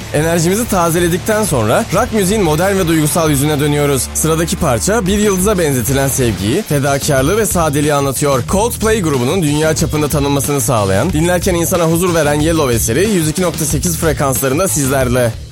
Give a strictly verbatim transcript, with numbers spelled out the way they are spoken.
Enerjimizi tazeledikten sonra rock müziğin modern ve duygusal yüzüne dönüyoruz. Sıradaki parça bir yıldıza benzetilen sevgiyi, fedakarlığı ve sadeliği anlatıyor. Coldplay grubunun dünya çapında tanınmasını sağlayan, dinlerken insana huzur veren Yellow eseri yüz iki nokta sekiz frekanslarında sizlerle.